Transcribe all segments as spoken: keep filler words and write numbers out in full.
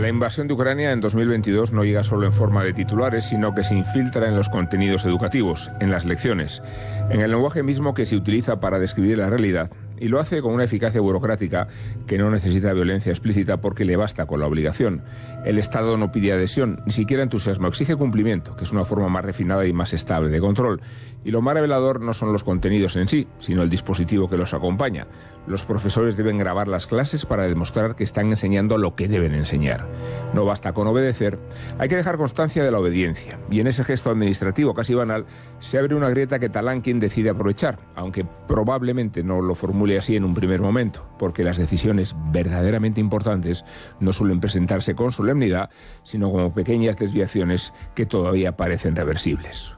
La invasión de Ucrania en dos mil veintidós no llega solo en forma de titulares, sino que se infiltra en los contenidos educativos, en las lecciones, en el lenguaje mismo que se utiliza para describir la realidad, y lo hace con una eficacia burocrática que no necesita violencia explícita porque le basta con la obligación. El Estado no pide adhesión, ni siquiera entusiasmo, exige cumplimiento, que es una forma más refinada y más estable de control. Y lo más revelador no son los contenidos en sí, sino el dispositivo que los acompaña. Los profesores deben grabar las clases para demostrar que están enseñando lo que deben enseñar. No basta con obedecer, hay que dejar constancia de la obediencia. Y en ese gesto administrativo casi banal se abre una grieta que Talankin decide aprovechar, aunque probablemente no lo formule así en un primer momento, porque las decisiones verdaderamente importantes no suelen presentarse con solemnidad, sino como pequeñas desviaciones que todavía parecen reversibles.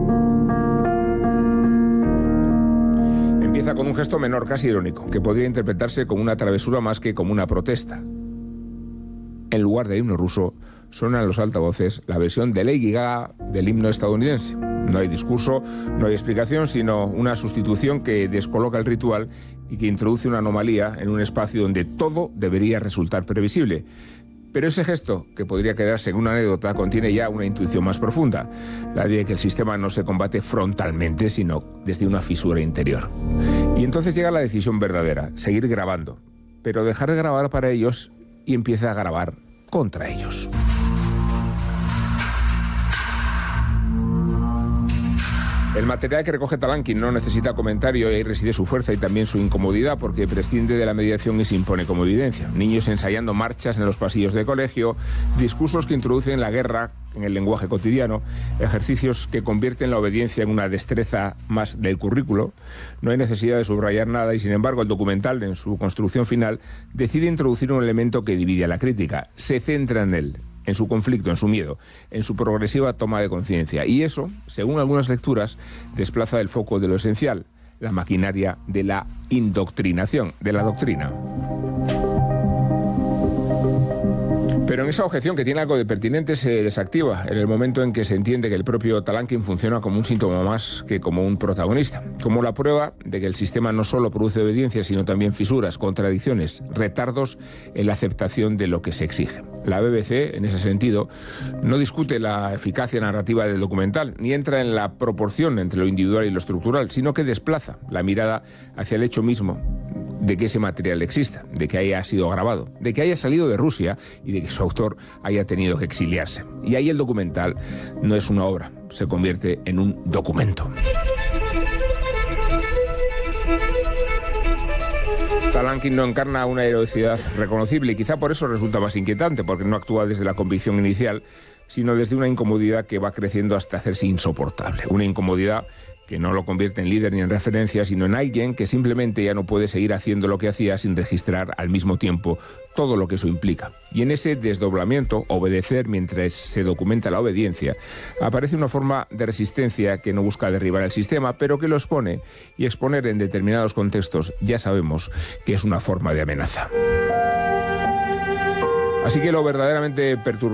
Empieza con un gesto menor, casi irónico, que podría interpretarse como una travesura más que como una protesta. En lugar del himno ruso, suena en los altavoces la versión de Lady Gaga del himno estadounidense. No hay discurso, no hay explicación, sino una sustitución que descoloca el ritual y que introduce una anomalía en un espacio donde todo debería resultar previsible. Pero ese gesto, que podría quedarse en una anécdota, contiene ya una intuición más profunda, la de que el sistema no se combate frontalmente, sino desde una fisura interior. Y entonces llega la decisión verdadera, seguir grabando, pero dejar de grabar para ellos y empieza a grabar contra ellos. El material que recoge Talankin no necesita comentario y ahí reside su fuerza y también su incomodidad, porque prescinde de la mediación y se impone como evidencia. Niños ensayando marchas en los pasillos de colegio, discursos que introducen la guerra en el lenguaje cotidiano, ejercicios que convierten la obediencia en una destreza más del currículo. No hay necesidad de subrayar nada y, sin embargo, el documental, en su construcción final, decide introducir un elemento que divide a la crítica. Se centra en él, en su conflicto, en su miedo, en su progresiva toma de conciencia. Y eso, según algunas lecturas, desplaza el foco de lo esencial, la maquinaria de la indoctrinación, de la doctrina. Pero en esa objeción, que tiene algo de pertinente, se desactiva en el momento en que se entiende que el propio Talankin funciona como un síntoma más que como un protagonista, como la prueba de que el sistema no solo produce obediencia, sino también fisuras, contradicciones, retardos en la aceptación de lo que se exige. La B B C, en ese sentido, no discute la eficacia narrativa del documental, ni entra en la proporción entre lo individual y lo estructural, sino que desplaza la mirada hacia el hecho mismo de que ese material exista, de que haya sido grabado, de que haya salido de Rusia y de que su autor haya tenido que exiliarse. Y ahí el documental no es una obra, se convierte en un documento. Talankin no encarna una heroicidad reconocible y quizá por eso resulta más inquietante, porque no actúa desde la convicción inicial, sino desde una incomodidad que va creciendo hasta hacerse insoportable. Una incomodidad que no lo convierte en líder ni en referencia, sino en alguien que simplemente ya no puede seguir haciendo lo que hacía sin registrar al mismo tiempo todo lo que eso implica. Y en ese desdoblamiento, obedecer mientras se documenta la obediencia, aparece una forma de resistencia que no busca derribar el sistema, pero que lo expone, y exponer en determinados contextos ya sabemos que es una forma de amenaza. Así que lo verdaderamente perturbador